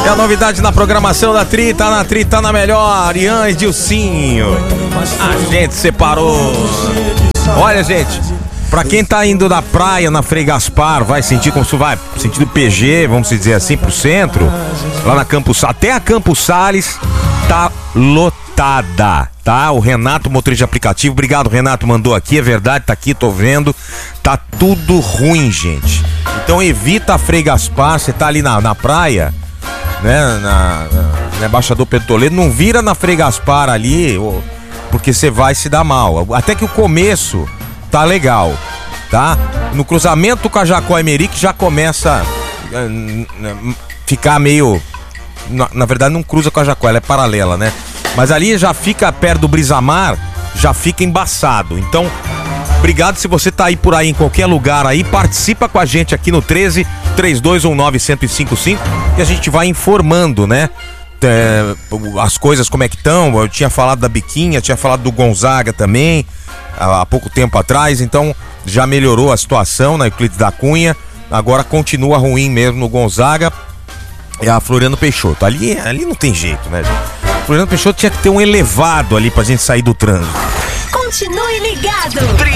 É a novidade na programação da Tri, tá na melhor, Ian e Dilcinho. A gente separou. Olha, gente, pra quem tá indo da praia na Frei Gaspar, vai sentir como se vai, sentido PG, vamos dizer assim, pro centro, lá na Campos, até a Campos Sales tá lotada, tá? O Renato, motorista de aplicativo, obrigado, Renato, mandou aqui, é verdade, tá aqui, tô vendo, tá tudo ruim, gente. Então evita a Frei Gaspar, você tá ali na praia, né, na Embaixador Pedro Toledo, não vira na Frei Gaspar ali, porque você vai se dar mal. Até que o começo tá legal, tá? No cruzamento com a Jacó Emerick já começa a ficar meio... Na verdade não cruza com a Jacó, ela é paralela, né? Mas ali já fica perto do Brisamar, já fica embaçado. Então, obrigado se você tá aí por aí em qualquer lugar aí, participa com a gente aqui no 13-3219-1055 e a gente vai informando, né? As coisas como é que estão. Eu tinha falado da Biquinha, tinha falado do Gonzaga também há pouco tempo atrás, então já melhorou a situação na Euclides da Cunha, agora continua ruim mesmo no Gonzaga. É a Floriano Peixoto, ali não tem jeito, né, gente? Floriano Peixoto tinha que ter um elevado ali pra gente sair do trânsito. Continue ligado.